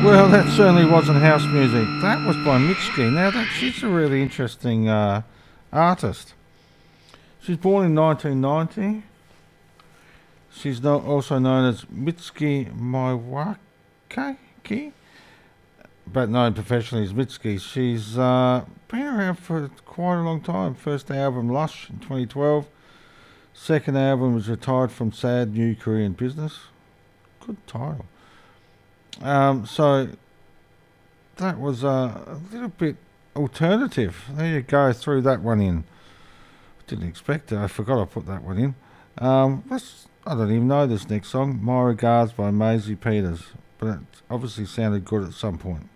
Well, that certainly wasn't house music. That was by Mitski. Now, she's a really interesting artist. She's born in 1990. She's also known as Mitski Maiwaki, but known professionally as Mitski. She's been around for quite a long time. First album, Lush, in 2012. Second album was Retired from Sad New Korean Business. Good title. So that was a little bit alternative. There you go, threw that one in. Didn't expect it. I forgot I put that one in. I don't even know this next song. My Regards by Maisie Peters. But it obviously sounded good at some point.